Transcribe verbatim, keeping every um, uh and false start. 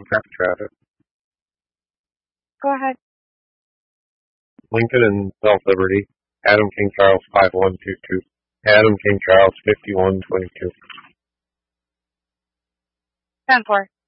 Traffic, traffic. Go ahead. Lincoln and South Liberty. Adam King Charles five one two two. Adam King Charles fifty one twenty two. ten four.